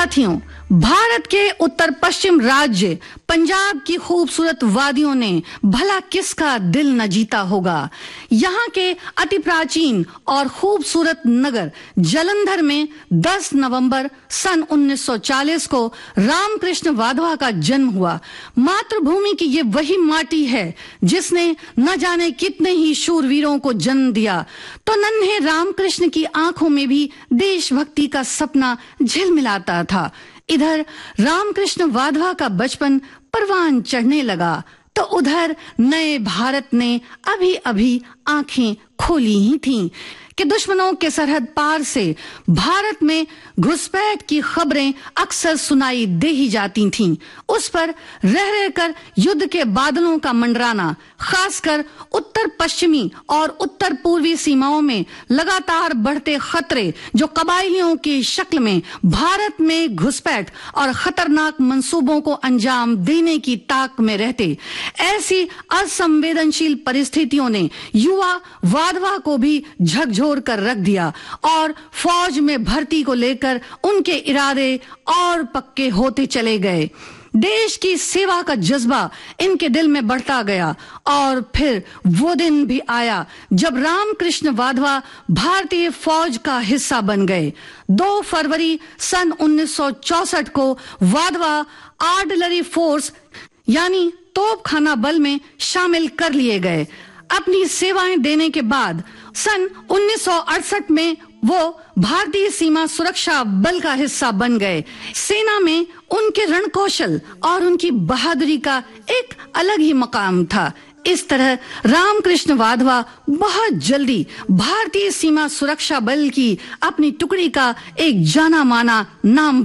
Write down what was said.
साथियों, भारत के उत्तर पश्चिम राज्य पंजाब की खूबसूरत वादियों ने भला किसका दिल न जीता होगा। यहाँ के अति प्राचीन और खूबसूरत नगर जालंधर में 10 नवंबर सन 1940 को रामकृष्ण वाधवा का जन्म हुआ। मातृभूमि की ये वही माटी है जिसने न जाने कितने ही शूरवीरों को जन्म दिया। तो नन्हे रामकृष्ण की आंखों में भी देशभक्ति का सपना झिलमिलाता था। इधर रामकृष्ण वाधवा का बचपन परवान चढ़ने लगा तो उधर नए भारत ने अभी अभी आंखें खोली ही थीं कि दुश्मनों के सरहद पार से भारत में घुसपैठ की खबरें अक्सर सुनाई दे ही जाती थीं। उस पर रह रहकर युद्ध के बादलों का मंडराना, खासकर उत्तर पश्चिमी और उत्तर पूर्वी सीमाओं में लगातार बढ़ते खतरे जो कबायलियों की शक्ल में भारत में घुसपैठ और खतरनाक मंसूबों को अंजाम देने की ताक में रहते, ऐसी असंवेदनशील परिस्थितियों ने युवा वाधवा को भी झकझोर कर रख दिया और फौज में भर्ती को लेकर उनके इरादे और पक्के होते चले गए। देश की सेवा का जज्बा इनके दिल में बढ़ता गया और फिर वो दिन भी आया जब रामकृष्ण वाधवा भारतीय फौज का हिस्सा बन गए। 2 फरवरी सन 1964 को वाधवा आर्टिलरी फोर्स यानी तोपखाना बल में शामिल कर लिए गए। अपनी सेवाएं देने के बाद सन 1968 में वो भारतीय सीमा सुरक्षा बल का हिस्सा बन गए। सेना में उनके रणकौशल और उनकी बहादुरी का एक अलग ही मकाम था। इस तरह रामकृष्ण वाधवा बहुत जल्दी भारतीय सीमा सुरक्षा बल की अपनी टुकड़ी का एक जाना माना नाम